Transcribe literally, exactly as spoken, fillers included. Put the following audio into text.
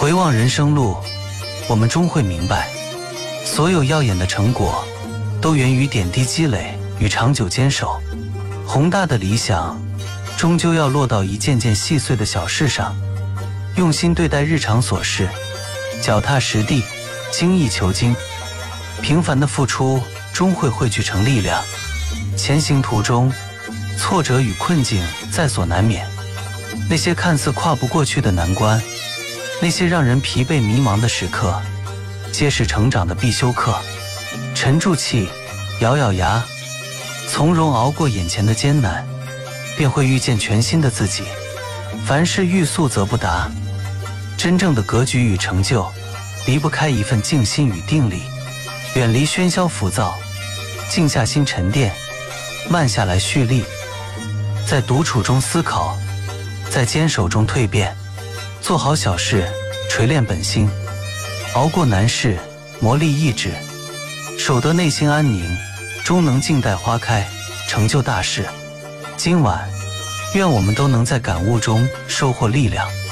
回望人生路，我们终会明白，所有耀眼的成果都源于点滴积累与长久坚守。宏大的理想终究要落到一件件细碎的小事上，用心对待日常琐事，脚踏实地，精益求精。平凡的付出终会汇聚成力量。前行途中，挫折与困境在所难免，那些看似跨不过去的难关，那些让人疲惫迷茫的时刻，皆是成长的必修课。沉住气，咬咬牙，从容熬过眼前的艰难，便会遇见全新的自己。凡事欲速则不达，真正的格局与成就，离不开一份静心与定力。远离喧嚣浮躁，静下心沉淀，慢下来蓄力，在独处中思考，在坚守中蜕变。做好小事，锤炼本心，熬过难事，磨砺意志，守得内心安宁，终能静待花开，成就大事。今晚，愿我们都能在感悟中收获力量。